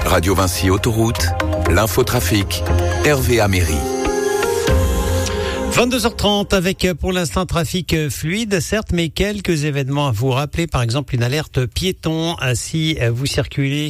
Radio Vinci Autoroute, l'infotrafic, Hervé Améry. 22h30 avec pour l'instant trafic fluide, certes, mais quelques événements à vous rappeler. Par exemple, une alerte piéton si vous circulez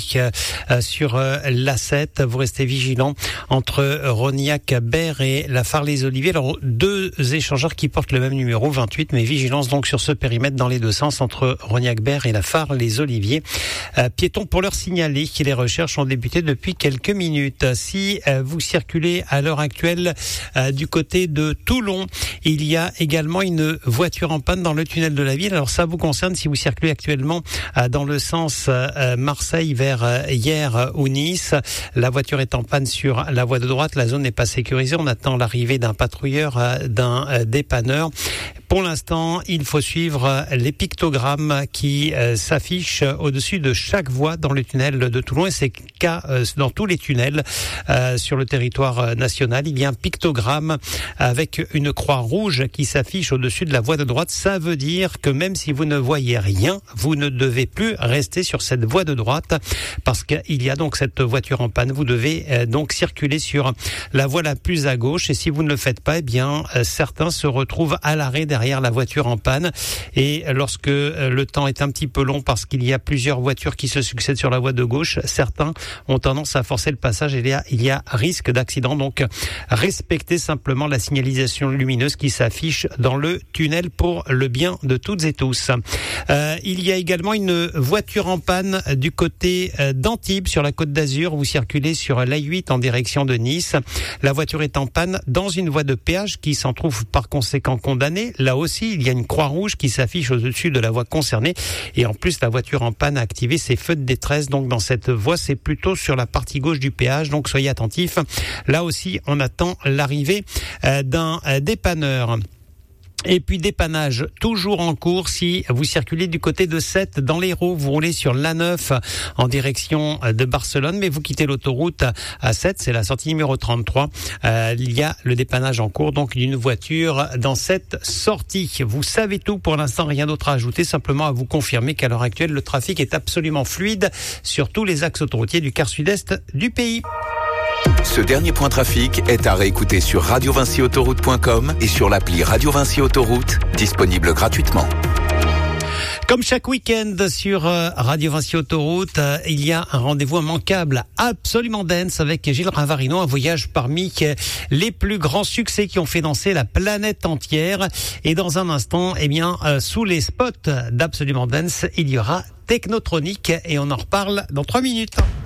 sur l'A7. Vous restez vigilant entre Rognac-Berre et la Fars-les-Oliviers. Alors, deux échangeurs qui portent le même numéro, 28, mais vigilance donc sur ce périmètre dans les deux sens entre Rognac-Berre et la Fars-les-Oliviers. Piétons pour leur signaler que les recherches ont débuté depuis quelques minutes. Si vous circulez à l'heure actuelle du côté de Toulon, il y a également une voiture en panne dans le tunnel de la ville. Alors ça vous concerne si vous circulez actuellement dans le sens Marseille vers Hyères ou Nice. La voiture est en panne sur la voie de droite. La zone n'est pas sécurisée. On attend l'arrivée d'un patrouilleur, d'un dépanneur. Pour l'instant, il faut suivre les pictogrammes qui s'affichent au-dessus de chaque voie dans le tunnel de Toulon. Et c'est le cas dans tous les tunnels sur le territoire national. Il y a un pictogramme avec une croix rouge qui s'affiche au-dessus de la voie de droite. Ça veut dire que même si vous ne voyez rien, vous ne devez plus rester sur cette voie de droite parce qu'il y a donc cette voiture en panne. Vous devez donc circuler sur la voie la plus à gauche. Et si vous ne le faites pas, eh bien, certains se retrouvent à l'arrêt derrière la voiture en panne. Et lorsque le temps est un petit peu long parce qu'il y a plusieurs voitures qui se succèdent sur la voie de gauche, certains ont tendance à forcer le passage et il y a risque d'accident. Donc, respectez simplement la signalisation lumineuse qui s'affiche dans le tunnel pour le bien de toutes et tous. Il y a également une voiture en panne du côté d'Antibes sur la Côte d'Azur. Vous circulez sur l'A8 en direction de Nice. La voiture est en panne dans une voie de péage qui s'en trouve par conséquent condamnée. Là aussi, il y a une croix rouge qui s'affiche au-dessus de la voie concernée. Et en plus, la voiture en panne a activé ses feux de détresse. Donc, dans cette voie, c'est plutôt sur la partie gauche du péage. Donc, soyez attentifs. Là aussi, on attend l'arrivée d'un dépanneur. Et puis dépannage toujours en cours si vous circulez du côté de Sète dans l'Hérault, vous roulez sur l'A9 en direction de Barcelone, mais vous quittez l'autoroute à Sète, c'est la sortie numéro 33. Il y a le dépannage en cours donc d'une voiture dans cette sortie. Vous savez tout pour l'instant, rien d'autre à ajouter, simplement à vous confirmer qu'à l'heure actuelle le trafic est absolument fluide sur tous les axes autoroutiers du quart sud-est du pays. Ce dernier point trafic est à réécouter sur radiovinciautoroute.com et sur l'appli Radio Vinci Autoroute, disponible gratuitement. Comme chaque week-end sur Radio Vinci Autoroute, il y a un rendez-vous immanquable, absolument dense, avec Gilles Ravarino, un voyage parmi les plus grands succès qui ont fait danser la planète entière. Et dans un instant, eh bien, sous les spots d'Absolument Dance, il y aura Technotronic et on en reparle dans 3 minutes.